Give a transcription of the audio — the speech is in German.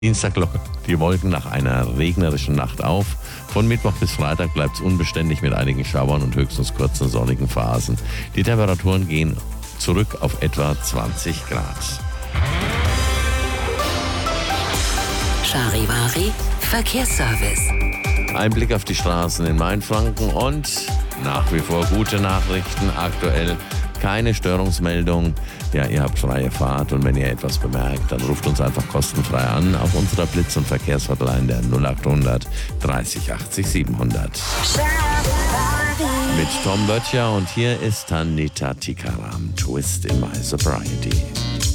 Dienstag lockern die Wolken nach einer regnerischen Nacht auf. Von Mittwoch bis Freitag bleibt es unbeständig mit einigen Schauern und höchstens kurzen sonnigen Phasen. Die Temperaturen gehen zurück auf etwa 20 Grad. Charivari Verkehrsservice. Ein Blick auf die Straßen in Mainfranken und nach wie vor gute Nachrichten. Aktuell keine Störungsmeldung. Ja, ihr habt freie Fahrt und wenn ihr etwas bemerkt, dann ruft uns einfach kostenfrei an auf unserer Blitz- und Verkehrshotline der 0800 30 80 700. Mit Tom Böttcher und hier ist Tanita Tikaram, Twist in My Sobriety.